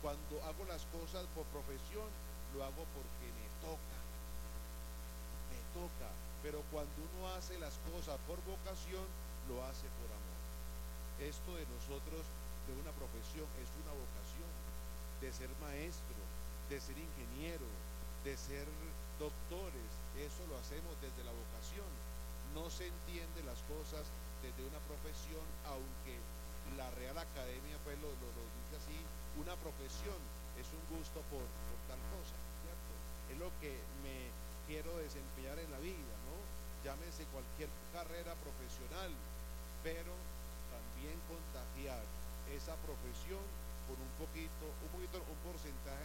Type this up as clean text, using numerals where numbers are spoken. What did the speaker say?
Cuando hago las cosas por profesión, lo hago porque me toca. Pero cuando uno hace las cosas por vocación, lo hace por amor. Esto de nosotros, de una profesión, es una vocación, de ser maestro, de ser ingeniero, de ser doctores. Eso lo hacemos desde la vocación. No se entiende las cosas desde una profesión, aunque la Real Academia pues lo dice así. Una profesión es un gusto por tal cosa, ¿cierto? Es lo que me quiero desempeñar en la vida, ¿no? Llámese cualquier carrera profesional, pero también contagiar esa profesión con un poquito, un porcentaje